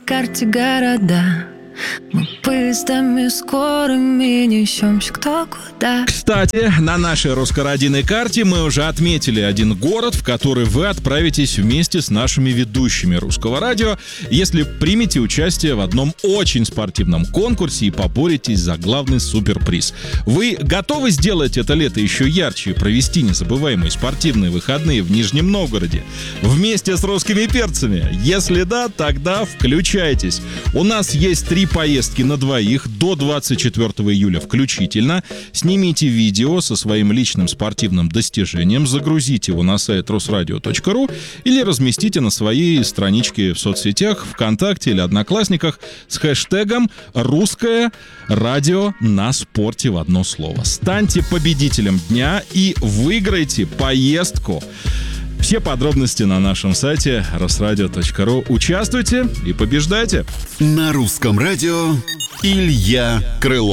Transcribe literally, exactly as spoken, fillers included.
карте города. Мы поездами скорыми несемся кто куда. Кстати, на нашей русскорадийной карте мы уже отметили один город, в который вы отправитесь вместе с нашими ведущими Русского радио, если примете участие в одном очень спортивном конкурсе и поборетесь за главный суперприз. Вы готовы сделать это лето еще ярче и провести незабываемые спортивные выходные в Нижнем Новгороде вместе с русскими перцами? Если да, тогда включайтесь. У нас есть три поездки на двоих до двадцать четвёртого июля включительно. Снимите видео со своим личным спортивным достижением, загрузите его на сайт русрадио точка ру или разместите на своей страничке в соцсетях, ВКонтакте или Одноклассниках с хэштегом «Русское радио на спорте» в одно слово. Станьте победителем дня и выиграйте поездку. Все подробности на нашем сайте русрадио точка ру. Участвуйте и побеждайте! На русском радио Илья Крылов.